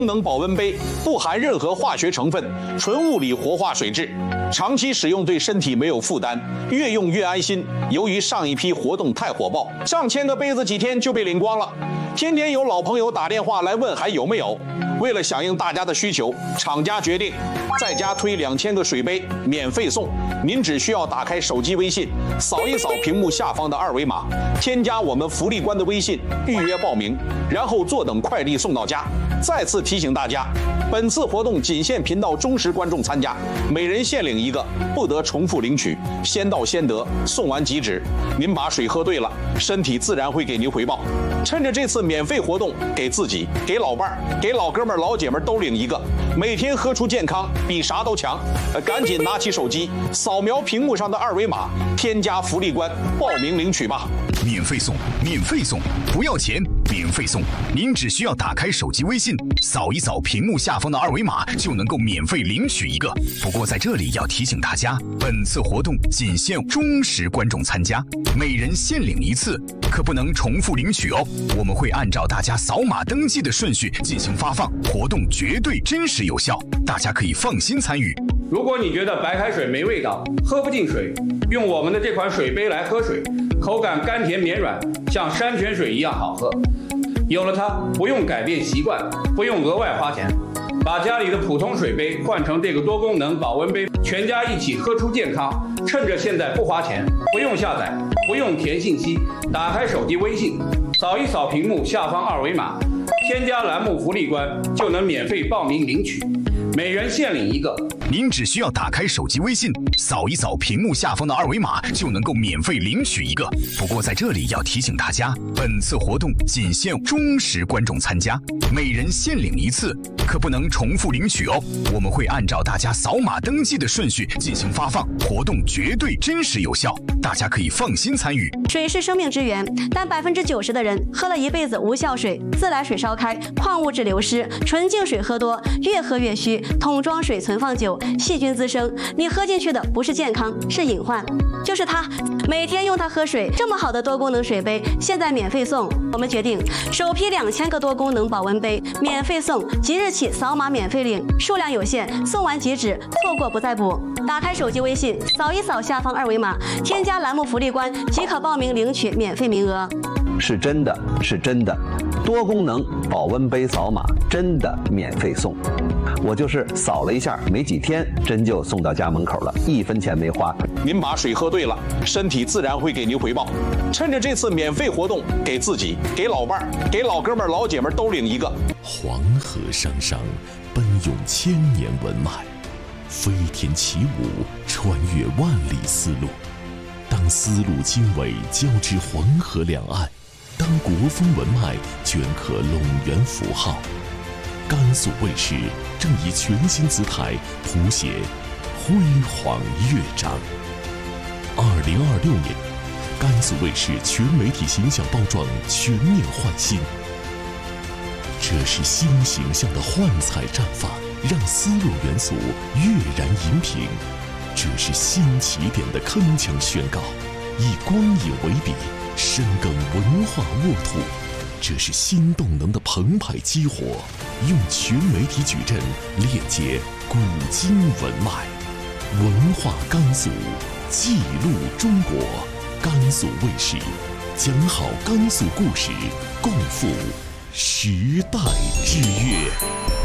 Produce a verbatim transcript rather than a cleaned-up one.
能保温杯不含任何化学成分，纯物理活化水质，长期使用对身体没有负担，越用越安心。由于上一批活动太火爆，上千个杯子几天就被领光了，天天有老朋友打电话来问还有没有。为了响应大家的需求，厂家决定再加推两千个水杯，免费送。您只需要打开手机微信，扫一扫屏幕下方的二维码，添加我们福利官的微信预约报名，然后坐等快递送到家。再次提醒大家，本次活动仅限频道忠实观众参加，每人限领一个，不得重复领取，先到先得，送完即止。您把水喝对了，身体自然会给您回报。趁着这次免费活动，给自己、给老伴儿、给老哥们儿、老姐们儿都领一个，每天喝出健康，比啥都强。呃，赶紧拿起手机，扫描屏幕上的二维码，添加福利官，报名领取吧。 免费送，免费送，不要钱，免费送。您只需要打开手机微信，扫一扫屏幕下方的二维码，就能够免费领取一个。不过在这里要提醒大家，本次活动仅限忠实观众参加，每人限领一次，可不能重复领取哦。我们会按照大家扫码登记的顺序进行发放，活动绝对真实有效，大家可以放心参与。 如果你觉得白开水没味道，喝不进水，用我们的这款水杯来喝水，口感甘甜绵软，像山泉水一样好喝。有了它，不用改变习惯，不用额外花钱，把家里的普通水杯换成这个多功能保温杯，全家一起喝出健康。趁着现在不花钱，不用下载，不用填信息，打开手机微信，扫一扫屏幕下方二维码，添加栏目福利官，就能免费报名领取，每人限领一个。 您只需要打开手机微信，扫一扫屏幕下方的二维码，就能够免费领取一个。不过在这里要提醒大家，本次活动仅限忠实观众参加，每人限领一次，可不能重复领取哦。我们会按照大家扫码登记的顺序进行发放，活动绝对真实有效，大家可以放心参与。 水是生命之源，但百分之九十的人喝了一辈子无效水，自来水烧开，矿物质流失，纯净水喝多，越喝越虚，桶装水存放久，细菌滋生，你喝进去的不是健康，是隐患。就是它，每天用它喝水，这么好的多功能水杯，现在免费送。我们决定首批两千个多功能保温杯免费送，即日起扫码免费领，数量有限，送完即止，错过不再补。打开手机微信，扫一扫下方二维码，添加栏目福利官即可报名领取免费名额。 是真的，是真的，多功能保温杯扫码真的免费送。我就是扫了一下，没几天真就送到家门口了，一分钱没花。 您把水喝对了，身体自然会给您回报。趁着这次免费活动，给自己、给老伴儿、给老哥们儿、老姐们儿都领一个。 黄河上上，奔涌千年文脉，飞天起舞，穿越万里丝路。当丝路经纬交织黄河两岸，当国风文脉镌刻陇源符号，甘肃卫视正以全新姿态谱写辉煌乐章。二零二六年，甘肃卫视全媒体形象包装全面换新。这是新形象的幻彩绽放，让丝路元素跃然荧屏。这是新起点的铿锵宣告，以光影为笔，深耕文化沃土。这是新动能的澎湃激活，用全媒体矩阵链接古今文脉，文化甘肃，记录中国。甘肃卫视，讲好甘肃故事，共赴时代之乐。